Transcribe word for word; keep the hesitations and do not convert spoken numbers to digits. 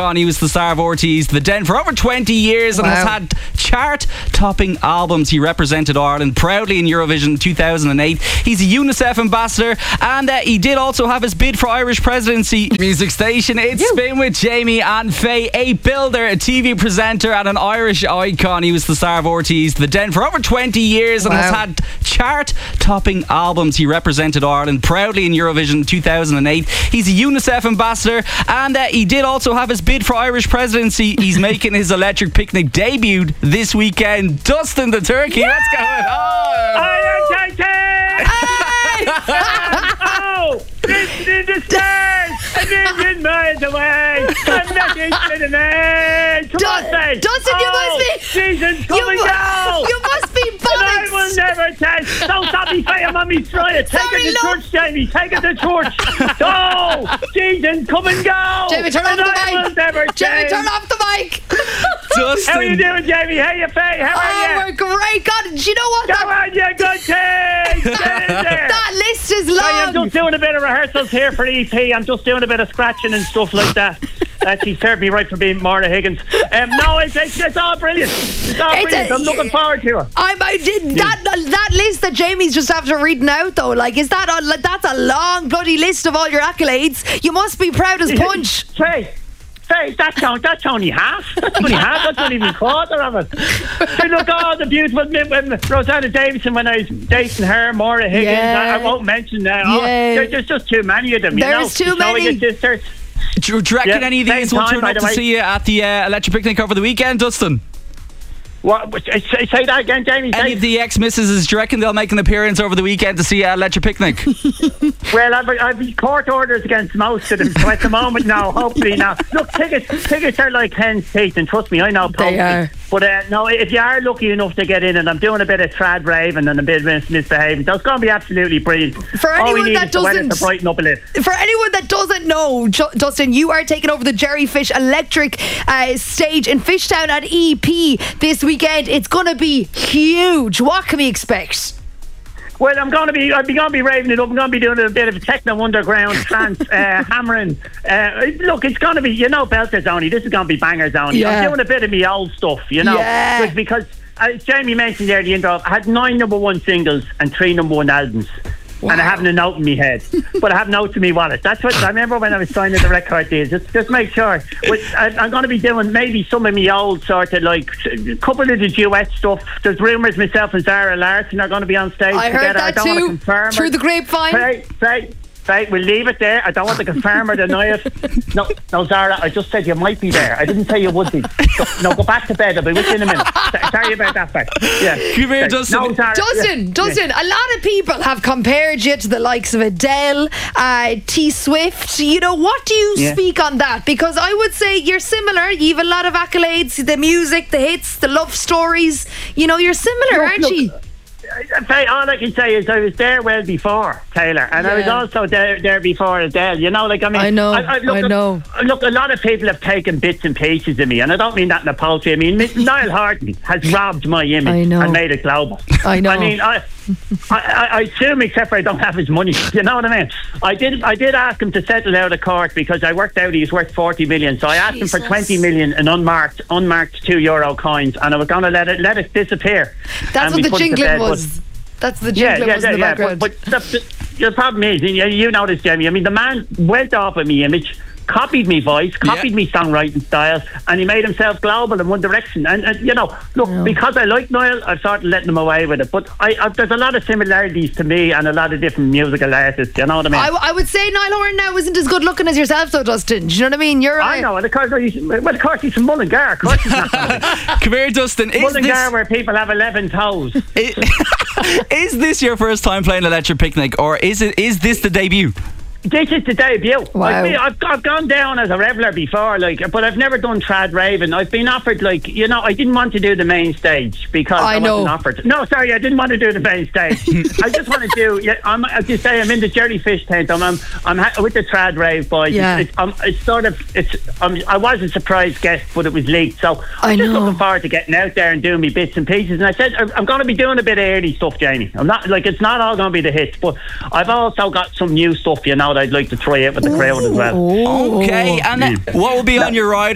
icon. He was the star of Ortiz The Den for over twenty years and Wow. has had chart-topping albums. He represented Ireland proudly in Eurovision two thousand eight. He's a UNICEF ambassador, and uh, he did also have his bid for Irish presidency. Music station, it's You. Spin with Jamie and Faye, a builder, a T V presenter and an Irish icon. He was the star of Ortiz The Den for over twenty years and Wow. has had chart-topping albums. He represented Ireland proudly in Eurovision two thousand eight. He's a UNICEF ambassador, and uh, he did also have his bid for Irish presidency. He's making his Electric Picnic debut this weekend. Dustin the Turkey, what's going on? I am Titan! Oh! Listen in the stars! A million miles away! I'm nothing to the man! Come on, Du- Faye! Dustin, you Oh, must be- Seasons come You, and mu- go! you must be And I will bollocks. never test! Don't stop me, Faye! I'm on me try it! Take Sorry, it to love. church, Jamie! Take it to church! Oh! Seasons come and go! Jamie, turn off and the I will mic. never Jamie, change. turn off the mic. Dustin. How are you doing, Jamie? How you, Faye? How Oh, are you? we're great. God, do you know what? Come That, on, you good thing! Get in there! that list is Hey, I'm long. just doing a bit of rehearsals here for E P. I'm just doing a bit of scratching and stuff like that. Uh, she served me right for being Marta Higgins. Um, no, it's, it's, it's all brilliant. It's all It's brilliant. a- I'm looking forward to it. I'm, I did that that list that Jamie's just after reading out though. Like, is that a, like, that's a long bloody list of all your accolades? You must be proud as punch. Faye, Faye, that's, on, that's only half. That's only half. That's not even a quarter of it. Hey, look, all the beautiful when Rosanna Davidson, when I was dating her, Maura Higgins, Yeah. I, I won't mention that. Oh, Yeah. there- there's just too many of them. You There's know? too So many. your sisters. Do you do you reckon Yeah, any of same these will time, turn by up the to way. see you at the uh, Electric Picnic over the weekend, Dustin? What? Say, say that again, Jamie. Any Say- of the ex-missuses, do you reckon they'll make an appearance over the weekend to see you at Electric Picnic? Well, I've, I've court orders against most of them, so at the moment, no, hopefully now. Look, tickets tickets are like hen's teeth, and trust me, I know They totally. are. But uh, no, if you are lucky enough to get in, and I'm doing a bit of trad raving and a bit of mis- misbehaving, that's going to be absolutely brilliant. For All we anyone need that is the weather doesn't- to brighten up a little. For anyone that doesn't know, Ju- Dustin, you are taking over the Jerryfish Electric uh, stage in Fishtown at E P this weekend. It's going to be huge. What can we expect? Well, I'm going to be, I'm going to be raving it up. I'm going to be doing a bit of techno underground trance, uh, hammering. Uh, look, it's going to be, you know, Belters only. This is going to be bangers only. Yeah. I'm doing a bit of me old stuff, you know, Yeah. Like, because as Jamie mentioned there, the intro, I had nine number one singles and three number one albums. And I haven't a note in my head, but I have notes in my wallet. That's what I remember when I was signing the record deal. Just, just make sure. But I, I'm going to be doing maybe some of my old sort of like a couple of the duet stuff. There's rumours myself and Sarah Larson are going to be on stage I heard together. I that don't want to too. confirm Through it. the grapevine. Right, right. Right, we'll leave it there. I don't want to confirm or deny it. No, no, Zara, I just said you might be there. I didn't say you would be. So, no, go back to bed. I'll be with you in a minute. S- Sorry about that, fact. Yeah. Come here, Right. Dustin. No, Zara, Dustin, yeah. Dustin, a lot of people have compared you to the likes of Adele, uh, T Swift. You know, what do you Yeah. speak on that? Because I would say you're similar. You have a lot of accolades, the music, the hits, the love stories. You know, you're similar, Look, aren't look, you? Faye, all I can say is I was there well before Taylor, and I was Yeah. also there there before Adele. You know, like I mean, I know, look, I know. Look, a lot of people have taken bits and pieces of me, and I don't mean that in a poultry. I mean, Niall Horton has robbed my image I know. and made it global. I know. I mean, I, I, I, I assume, except for I don't have his money. You know what I mean? I did, I did ask him to settle out of court because I worked out he's worth forty million. So I asked him for Jesus. twenty million in unmarked, unmarked two euro coins, and I was going to let it, let it disappear. That's And what we the put it to jingling bed, but- was. That's the yeah, jingling yeah, was yeah, in the yeah. background. But, but the, the, the problem is, and you, you know this, Jamie. I mean, the man went off of me image, copied me voice, copied Yeah. me songwriting style, and he made himself global in one direction. And, and you know, look, Yeah. because I like Niall, I've sort of letting him away with it. But I, I, there's a lot of similarities to me and a lot of different musical artists. You know what I mean? I, I would say Niall Horan now isn't as good looking as yourself, though, Dustin. Do you know what I mean? You're. I uh, know, and of course, he's, well, of course he's from Mullingar. Of course he's not from Come here, Dustin. Is Mullingar, this, where people have eleven toes. is this your first time playing Electric Picnic, or is it? Is this the debut? This is the debut. Wow. I've, been, I've, I've gone down as a reveller before, like, but I've never done trad raving. I've been offered, like, you know, I didn't want to do the main stage because I I, know. wasn't offered. No, sorry, I didn't want to do the main stage. I just want to do. Yeah, I'm. I just say I'm in the Jellyfish tent. I'm. I'm, I'm ha- with the trad rave boys. Yeah. It's, it's, um, it's sort of. It's. Um, I was a surprise guest, but it was leaked. So I I'm just know. looking forward to getting out there and doing me bits and pieces. And I said I'm, I'm going to be doing a bit of early stuff, Jamie. I'm not like it's not all going to be the hits, but I've also got some new stuff, you know, that I'd like to try out with the crowd as well. Oh. Okay, and uh, what will be on your ride?